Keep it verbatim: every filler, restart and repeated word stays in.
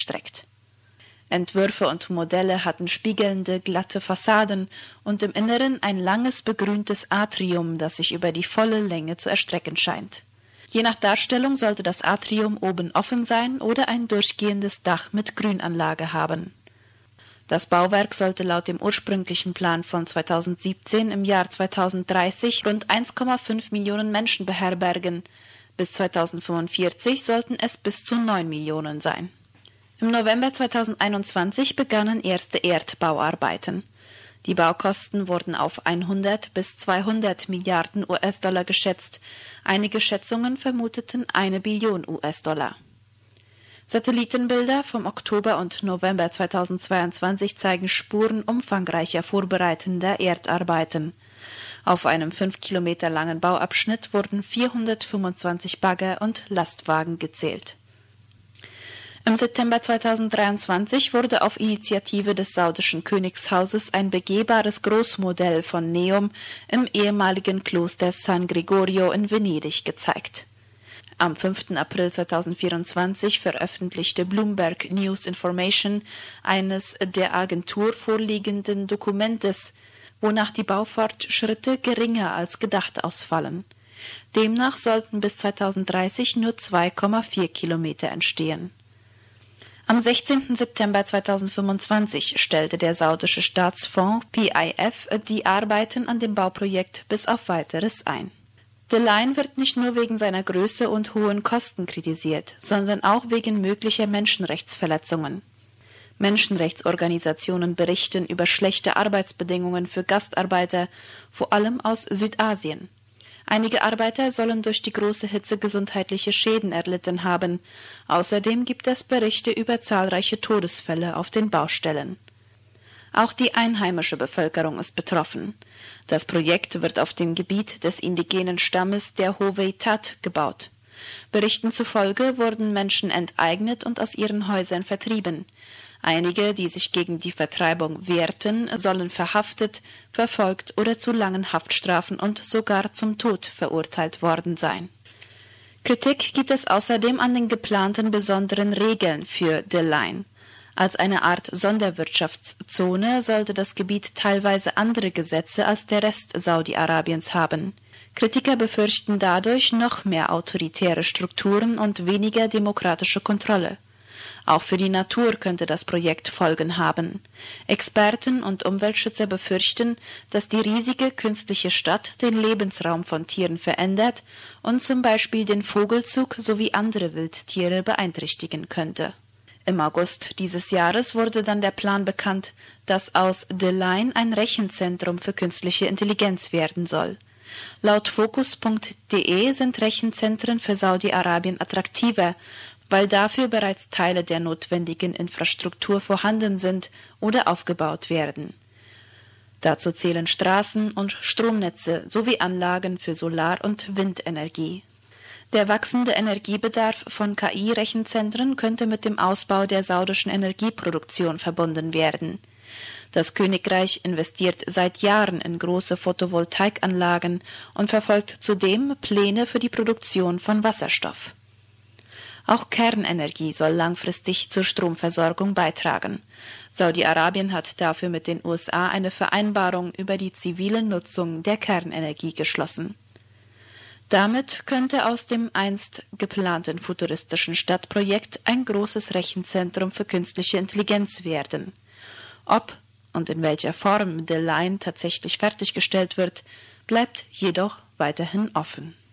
erstreckt. Entwürfe und Modelle hatten spiegelnde, glatte Fassaden und im Inneren ein langes begrüntes Atrium, das sich über die volle Länge zu erstrecken scheint. Je nach Darstellung sollte das Atrium oben offen sein oder ein durchgehendes Dach mit Grünanlage haben. Das Bauwerk sollte laut dem ursprünglichen Plan von zweitausendsiebzehn im Jahr zweitausenddreißig rund eins Komma fünf Millionen Menschen beherbergen. Bis zweitausendfünfundvierzig sollten es bis zu neun Millionen sein. Im November zweitausendeinundzwanzig begannen erste Erdbauarbeiten. Die Baukosten wurden auf hundert bis zweihundert Milliarden U S-Dollar geschätzt. Einige Schätzungen vermuteten eine Billion U S-Dollar. Satellitenbilder vom Oktober und November zweitausendzweiundzwanzig zeigen Spuren umfangreicher vorbereitender Erdarbeiten. Auf einem fünf Kilometer langen Bauabschnitt wurden vierhundertfünfundzwanzig Bagger und Lastwagen gezählt. Im September zweitausenddreiundzwanzig wurde auf Initiative des saudischen Königshauses ein begehbares Großmodell von Neum im ehemaligen Kloster San Gregorio in Venedig gezeigt. Am fünften April zweitausendvierundzwanzig veröffentlichte Bloomberg News Information eines der Agentur vorliegenden Dokumentes, wonach die Baufortschritte geringer als gedacht ausfallen. Demnach sollten bis zweitausenddreißig nur zwei Komma vier Kilometer entstehen. Am sechzehnten September zweitausendfünfundzwanzig stellte der saudische Staatsfonds P I F die Arbeiten an dem Bauprojekt bis auf Weiteres ein. The Line wird nicht nur wegen seiner Größe und hohen Kosten kritisiert, sondern auch wegen möglicher Menschenrechtsverletzungen. Menschenrechtsorganisationen berichten über schlechte Arbeitsbedingungen für Gastarbeiter, vor allem aus Südasien. Einige Arbeiter sollen durch die große Hitze gesundheitliche Schäden erlitten haben. Außerdem gibt es Berichte über zahlreiche Todesfälle auf den Baustellen. Auch die einheimische Bevölkerung ist betroffen. Das Projekt wird auf dem Gebiet des indigenen Stammes der Hovey-Tat gebaut. Berichten zufolge wurden Menschen enteignet und aus ihren Häusern vertrieben. Einige, die sich gegen die Vertreibung wehrten, sollen verhaftet, verfolgt oder zu langen Haftstrafen und sogar zum Tod verurteilt worden sein. Kritik gibt es außerdem an den geplanten besonderen Regeln für The Line. Als eine Art Sonderwirtschaftszone sollte das Gebiet teilweise andere Gesetze als der Rest Saudi-Arabiens haben. Kritiker befürchten dadurch noch mehr autoritäre Strukturen und weniger demokratische Kontrolle. Auch für die Natur könnte das Projekt Folgen haben. Experten und Umweltschützer befürchten, dass die riesige künstliche Stadt den Lebensraum von Tieren verändert und zum Beispiel den Vogelzug sowie andere Wildtiere beeinträchtigen könnte. Im August dieses Jahres wurde dann der Plan bekannt, dass aus The Line ein Rechenzentrum für künstliche Intelligenz werden soll. Laut Focus Punkt de sind Rechenzentren für Saudi-Arabien attraktiver, weil dafür bereits Teile der notwendigen Infrastruktur vorhanden sind oder aufgebaut werden. Dazu zählen Straßen und Stromnetze sowie Anlagen für Solar- und Windenergie. Der wachsende Energiebedarf von K I-Rechenzentren könnte mit dem Ausbau der saudischen Energieproduktion verbunden werden. Das Königreich investiert seit Jahren in große Photovoltaikanlagen und verfolgt zudem Pläne für die Produktion von Wasserstoff. Auch Kernenergie soll langfristig zur Stromversorgung beitragen. Saudi-Arabien hat dafür mit den U S A eine Vereinbarung über die zivile Nutzung der Kernenergie geschlossen. Damit könnte aus dem einst geplanten futuristischen Stadtprojekt ein großes Rechenzentrum für künstliche Intelligenz werden. Ob und in welcher Form The Line tatsächlich fertiggestellt wird, bleibt jedoch weiterhin offen.